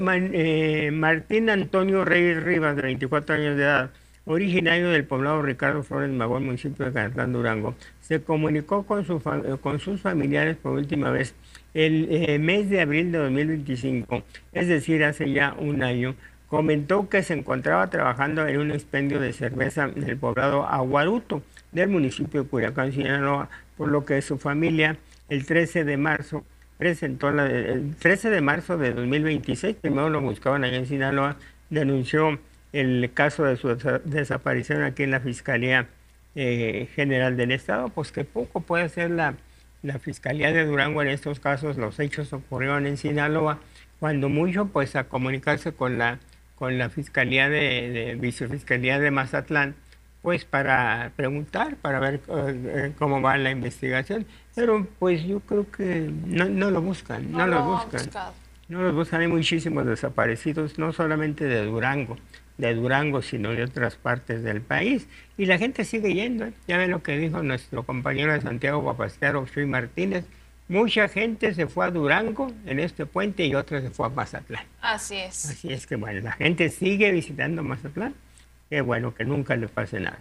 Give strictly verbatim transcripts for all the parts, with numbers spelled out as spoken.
Man, eh, Martín Antonio Reyes Rivas, de veinticuatro años de edad, originario del poblado Ricardo Flores Magón, municipio de Catlán, Durango, se comunicó con, su con sus familiares por última vez el eh, mes de abril de dos mil veinticinco, es decir, hace ya un año. Comentó que se encontraba trabajando en un expendio de cerveza en el poblado Aguaruto del municipio de Culiacán, Sinaloa, por lo que su familia el trece de marzo presentó la, el trece de marzo de dos mil veintiséis, primero lo buscaban allá en Sinaloa, denunció el caso de su desa desaparición aquí en la Fiscalía eh, General del Estado. Pues que poco puede hacer la, la Fiscalía de Durango en estos casos. Los hechos ocurrieron en Sinaloa, cuando mucho pues a comunicarse con la con la Fiscalía de, de Vicefiscalía de Mazatlán, pues para preguntar, para ver uh, cómo va la investigación, pero pues yo creo que no, no lo buscan, no, no lo buscan, no los buscan. Hay muchísimos desaparecidos, no solamente de Durango, de Durango, sino de otras partes del país, y la gente sigue yendo, ¿eh? Ya ve lo que dijo nuestro compañero de Santiago Papasquiaro, Chuy Martínez. Mucha gente se fue a Durango en este puente y otra se fue a Mazatlán. Así es. Así es que bueno, la gente sigue visitando Mazatlán. Qué bueno, que nunca le pase nada.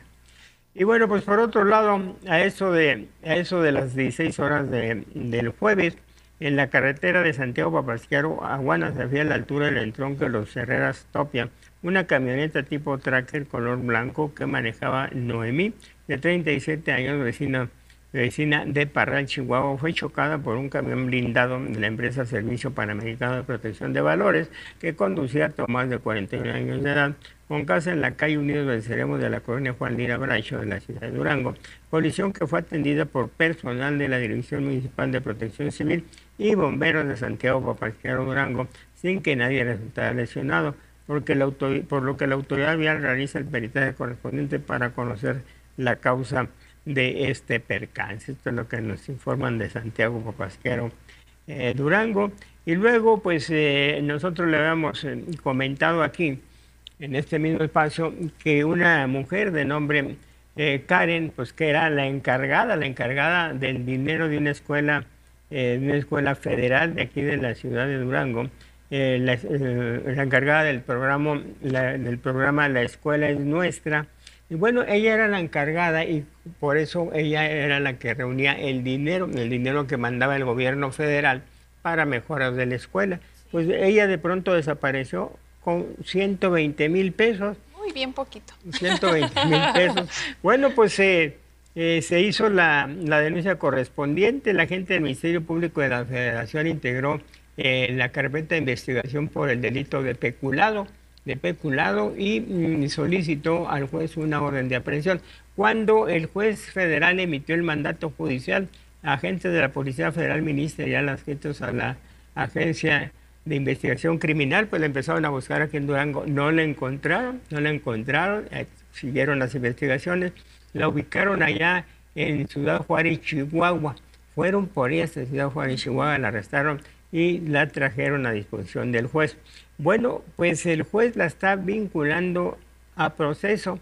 Y bueno, pues por otro lado, a eso de, a eso de las dieciséis horas de, del jueves, en la carretera de Santiago Papasquiaro a Guanaceví, a la altura del entronque de los Herreras Topia, una camioneta tipo tracker color blanco que manejaba Noemí, de treinta y siete años, vecina vecina de Parral, Chihuahua, fue chocada por un camión blindado de la empresa Servicio Panamericano de Protección de Valores, que conducía a Tomás, de cuarenta y un años de edad, con casa en la calle Unidos Venceremos de la colonia Juan Lira Bracho de la ciudad de Durango. Colisión que fue atendida por personal de la Dirección Municipal de Protección Civil y bomberos de Santiago Papasquiaro, Durango, sin que nadie resultara lesionado, porque la por lo que la autoridad vial realiza el peritaje correspondiente para conocer la causa de este percance. Esto es lo que nos informan de Santiago Papasquiaro, eh, Durango. Y luego pues eh, nosotros le habíamos eh, comentado aquí en este mismo espacio que una mujer de nombre eh, Karen, pues que era la encargada, la encargada del dinero de una escuela, eh, de una escuela federal de aquí de la ciudad de Durango, eh, la, eh, la encargada del programa, la, del programa La Escuela es Nuestra. Y bueno, ella era la encargada y por eso ella era la que reunía el dinero, el dinero que mandaba el gobierno federal para mejoras de la escuela. Pues ella de pronto desapareció con ciento veinte mil pesos. Muy bien poquito. ciento veinte mil pesos. Bueno, pues eh, eh, se hizo la, la denuncia correspondiente. La gente del Ministerio Público de la Federación integró eh, la carpeta de investigación por el delito de peculado. de peculado y mm, solicitó al juez una orden de aprehensión. Cuando el juez federal emitió el mandato judicial, agentes de la Policía Federal Ministerial adscritos a la Agencia de Investigación Criminal, pues le empezaron a buscar aquí en Durango. No la encontraron, no la encontraron, eh, siguieron las investigaciones, la ubicaron allá en Ciudad Juárez, Chihuahua. Fueron por ella hasta Ciudad Juárez, Chihuahua, la arrestaron y la trajeron a disposición del juez. Bueno, pues el juez la está vinculando a proceso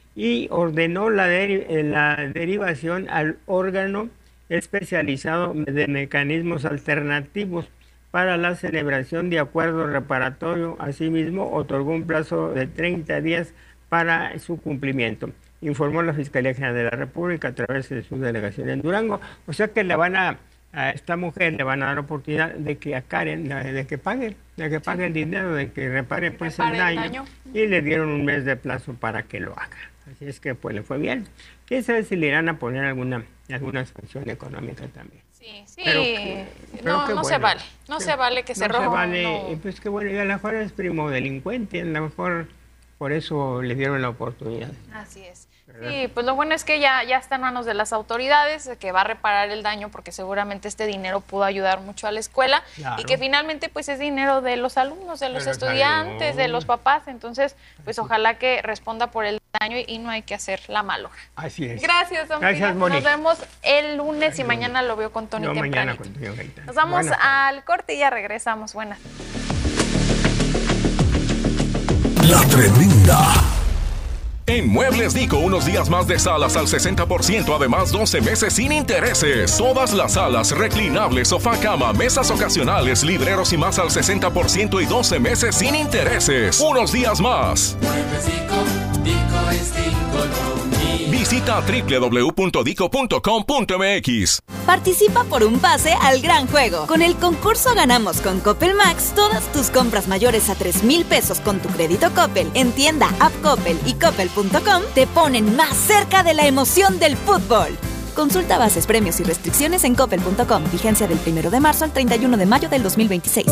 y ordenó la, deri la derivación al órgano especializado de mecanismos alternativos para la celebración de acuerdo reparatorio. Asimismo, otorgó un plazo de treinta días para su cumplimiento, informó la Fiscalía General de la República a través de su delegación en Durango. O sea que le van a a esta mujer le van a dar oportunidad de que a Karen, de que pague, de que pague el dinero, de que repare pues el daño, el daño, y le dieron un mes de plazo para que lo haga. Así es que pues le fue bien. Quién sabe si le irán a poner alguna, alguna sanción económica también. Sí, sí, pero que, pero no, no bueno, se vale, no que, se vale que se no robe. se vale, no. Y pues que bueno, y a lo mejor es primo delincuente, a lo mejor por eso le dieron la oportunidad. Así es. Sí, pues lo bueno es que ya, ya está en manos de las autoridades, que va a reparar el daño porque seguramente este dinero pudo ayudar mucho a la escuela, claro, y que finalmente pues es dinero de los alumnos, de los Pero estudiantes, salió. de los papás, entonces pues ojalá que responda por el daño y no hay que hacer la malora. Así es. Gracias, don Gracias, Pino. Nos vemos el lunes Ay, y mañana lo veo con Tony no, tempranito. Mañana con Tony Gaitán. Nos vamos Buenas al corte y ya regresamos. Buenas. La Tremenda. En Muebles Dico, unos días más de salas al sesenta por ciento, además doce meses sin intereses. Todas las salas, reclinables, sofá, cama, mesas ocasionales, libreros y más al sesenta por ciento y doce meses sin intereses. Unos días más. Muebles Dico, Dico es Dico lo mío. Visita doble u doble u doble u punto dico punto com punto m x. Participa por un pase al gran juego. Con el concurso Ganamos con Coppel Max, todas tus compras mayores a tres mil pesos con tu crédito Coppel en tienda, app Coppel y coppel punto com te ponen más cerca de la emoción del fútbol. Consulta bases, premios y restricciones en coppel punto com. Vigencia del primero de marzo al treinta y uno de mayo del dos mil veintiséis.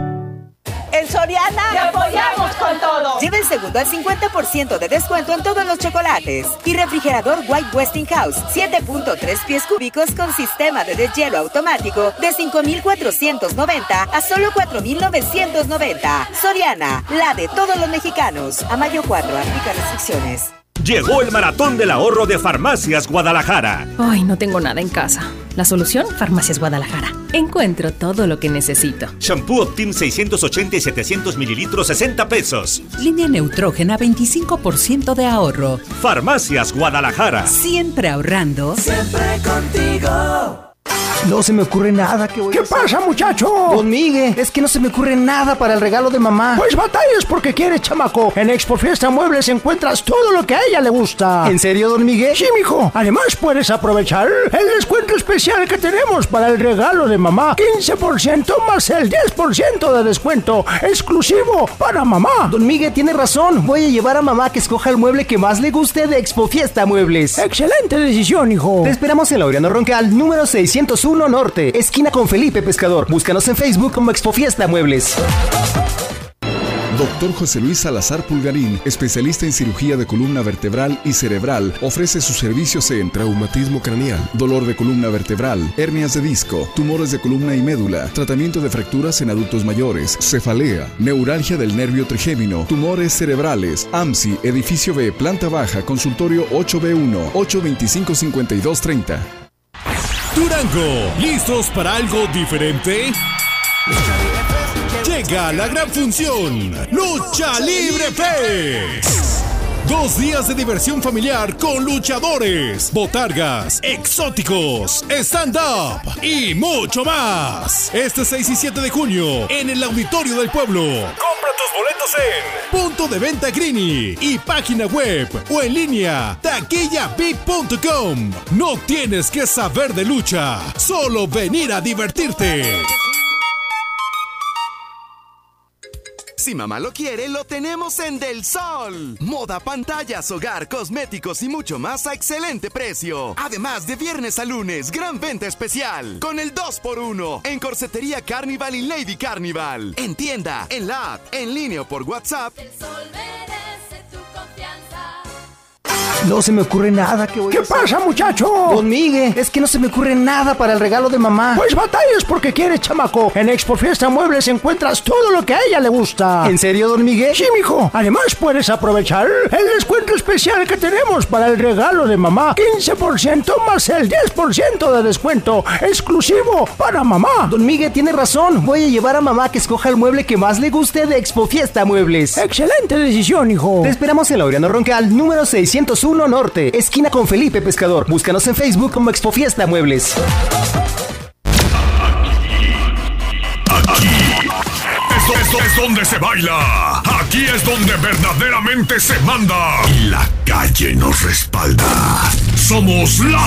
En Soriana te apoyamos con todo. Lleva el segundo al cincuenta por ciento de descuento en todos los chocolates. Y refrigerador White Westinghouse, siete punto tres pies cúbicos con sistema de deshielo automático de cinco mil cuatrocientos noventa a solo cuatro mil novecientos noventa. Soriana, la de todos los mexicanos. A mayo cuatro, aplica restricciones. Llegó el maratón del ahorro de Farmacias Guadalajara. Ay, no tengo nada en casa. La solución, Farmacias Guadalajara. Encuentro todo lo que necesito. Shampoo Optim seiscientos ochenta y setecientos mililitros, sesenta pesos. Línea Neutrógena, veinticinco por ciento de ahorro. Farmacias Guadalajara. Siempre ahorrando. Siempre contigo. No se me ocurre nada que voy ¿Qué a hacer. pasa, muchacho? Don Miguel, es que no se me ocurre nada para el regalo de mamá. Pues batallas porque quieres, chamaco. En Expo Fiesta Muebles encuentras todo lo que a ella le gusta. ¿En serio, don Miguel? Sí, mijo. Además, puedes aprovechar el descuento especial que tenemos para el regalo de mamá. quince por ciento más el diez por ciento de descuento exclusivo para mamá. Don Miguel tiene razón. Voy a llevar a mamá que escoja el mueble que más le guste de Expo Fiesta Muebles. Excelente decisión, hijo. Te esperamos en Laureano Roncal, número seiscientos uno Norte, esquina con Felipe Pescador. Búscanos en Facebook como Expo Fiesta Muebles. Doctor José Luis Salazar Pulgarín, especialista en cirugía de columna vertebral y cerebral, ofrece sus servicios en traumatismo craneal, dolor de columna vertebral, hernias de disco, tumores de columna y médula, tratamiento de fracturas en adultos mayores, cefalea, neuralgia del nervio trigémino, tumores cerebrales, A M S I, edificio B, planta baja, consultorio ocho B uno, ocho veinticinco cincuenta y dos treinta. Durango, ¿listos para algo diferente? Llega la gran función, Lucha Libre Fest. Dos días de diversión familiar con luchadores, botargas, exóticos, stand-up y mucho más. Este seis y siete de junio en el Auditorio del Pueblo. Compra tus boletos en Punto de Venta Greeny y página web o en línea taquilla v i p punto com. No tienes que saber de lucha, solo venir a divertirte. Si mamá lo quiere, lo tenemos en Del Sol. Moda, pantallas, hogar, cosméticos y mucho más a excelente precio. Además, de viernes a lunes, gran venta especial. Con el dos por uno en Corsetería Carnival y Lady Carnival. En tienda, en la app, en línea o por WhatsApp. El Sol merece tu confianza. No se me ocurre nada que voy ¿Qué a hacer. pasa, muchacho? Don Miguel, es que no se me ocurre nada para el regalo de mamá. Pues batallas porque quieres, chamaco. En Expo Fiesta Muebles encuentras todo lo que a ella le gusta. ¿En serio, don Miguel? Sí, mijo. Además, puedes aprovechar el descuento especial que tenemos para el regalo de mamá. quince por ciento más el diez por ciento de descuento exclusivo para mamá. Don Miguel tiene razón. Voy a llevar a mamá que escoja el mueble que más le guste de Expo Fiesta Muebles. Excelente decisión, hijo. Te esperamos en Laureano Roncal, número seiscientos uno Norte, esquina con Felipe Pescador. Búscanos en Facebook como Expo Fiesta Muebles. Aquí esto, esto es donde se baila. Aquí es donde verdaderamente se manda. Y la calle nos respalda. Somos la